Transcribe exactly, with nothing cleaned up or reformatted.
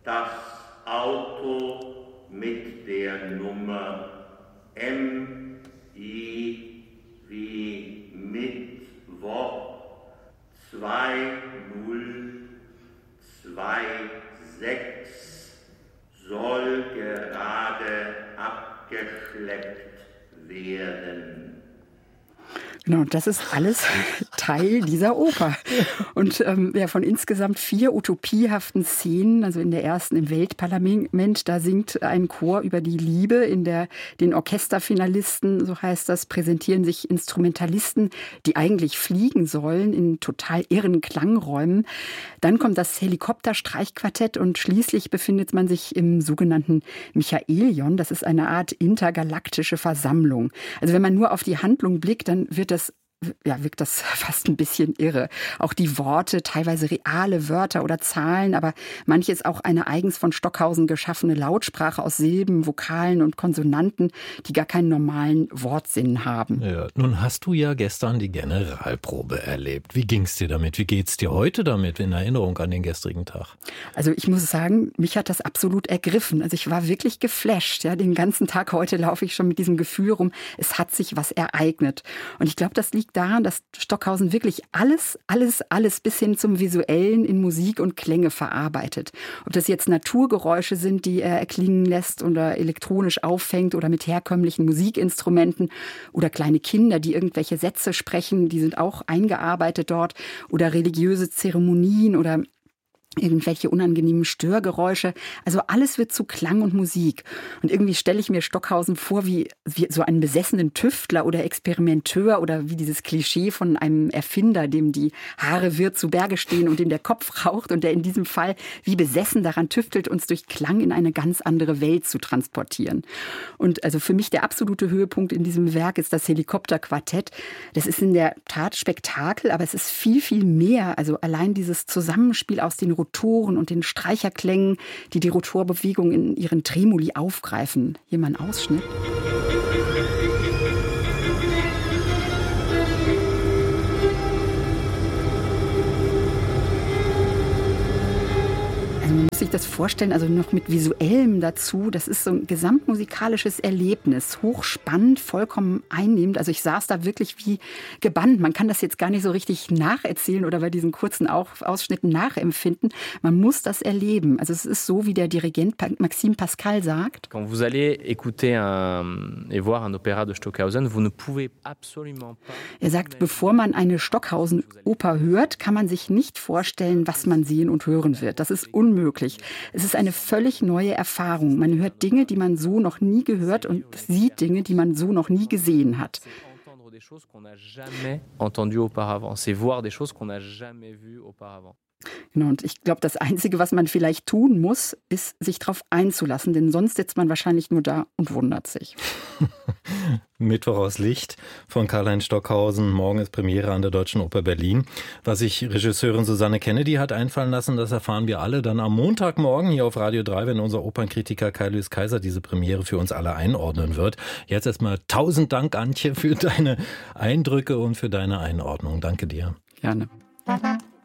Das Auto mit der Nummer M I wie Mittwoch zwei null zwei sechs soll gerade abgeschleppt werden. Genau, das ist alles Teil dieser Oper. Und ähm, ja, von insgesamt vier utopiehaften Szenen, also in der ersten im Weltparlament, da singt ein Chor über die Liebe. In der, den Orchesterfinalisten, so heißt das, präsentieren sich Instrumentalisten, die eigentlich fliegen sollen, in total irren Klangräumen. Dann kommt das Helikopterstreichquartett und schließlich befindet man sich im sogenannten Michaelion. Das ist eine Art intergalaktische Versammlung. Also wenn man nur auf die Handlung blickt, dann wird das ja, wirkt das fast ein bisschen irre. Auch die Worte, teilweise reale Wörter oder Zahlen, aber manches auch eine eigens von Stockhausen geschaffene Lautsprache aus Silben, Vokalen und Konsonanten, die gar keinen normalen Wortsinn haben. Ja, nun hast du ja gestern die Generalprobe erlebt. Wie ging's dir damit? Wie geht's dir heute damit in Erinnerung an den gestrigen Tag? Also ich muss sagen, mich hat das absolut ergriffen. Also ich war wirklich geflasht. Ja, den ganzen Tag heute laufe ich schon mit diesem Gefühl rum, es hat sich was ereignet. Und ich glaube, das liegt daran, dass Stockhausen wirklich alles, alles, alles bis hin zum Visuellen in Musik und Klänge verarbeitet. Ob das jetzt Naturgeräusche sind, die er erklingen lässt oder elektronisch auffängt oder mit herkömmlichen Musikinstrumenten oder kleine Kinder, die irgendwelche Sätze sprechen, die sind auch eingearbeitet dort, oder religiöse Zeremonien oder irgendwelche unangenehmen Störgeräusche. Also alles wird zu Klang und Musik. Und irgendwie stelle ich mir Stockhausen vor wie, wie so einen besessenen Tüftler oder Experimenteur oder wie dieses Klischee von einem Erfinder, dem die Haare wirr zu Berge stehen und dem der Kopf raucht und der in diesem Fall wie besessen daran tüftelt, uns durch Klang in eine ganz andere Welt zu transportieren. Und also für mich der absolute Höhepunkt in diesem Werk ist das Helikopterquartett. Das ist in der Tat Spektakel, aber es ist viel, viel mehr. Also allein dieses Zusammenspiel aus den Rotoren und den Streicherklängen, die die Rotorbewegung in ihren Tremoli aufgreifen. Hier mal ein Ausschnitt. Man muss sich das vorstellen, also noch mit Visuellem dazu. Das ist so ein gesamtmusikalisches Erlebnis. Hochspannend, vollkommen einnehmend. Also ich saß da wirklich wie gebannt. Man kann das jetzt gar nicht so richtig nacherzählen oder bei diesen kurzen Ausschnitten nachempfinden. Man muss das erleben. Also es ist so, wie der Dirigent Maxime Pascal sagt. Quand vous allez écouter un, et voir un opéra de Stockhausen, vous ne pouvez absolument pas. Er sagt, bevor man eine Stockhausen-Oper hört, kann man sich nicht vorstellen, was man sehen und hören wird. Das ist unmöglich. Es ist eine völlig neue Erfahrung. Man hört Dinge, die man so noch nie gehört und sieht Dinge, die man so noch nie gesehen hat. Genau, und ich glaube, das Einzige, was man vielleicht tun muss, ist, sich darauf einzulassen, denn sonst sitzt man wahrscheinlich nur da und wundert sich. Mittwoch aus Licht von Karl-Heinz Stockhausen. Morgen ist Premiere an der Deutschen Oper Berlin. Was sich Regisseurin Susanne Kennedy hat einfallen lassen, das erfahren wir alle dann am Montagmorgen hier auf Radio drei, wenn unser Opernkritiker Kai-Luis Kaiser diese Premiere für uns alle einordnen wird. Jetzt erstmal tausend Dank, Antje, für deine Eindrücke und für deine Einordnung. Danke dir. Gerne.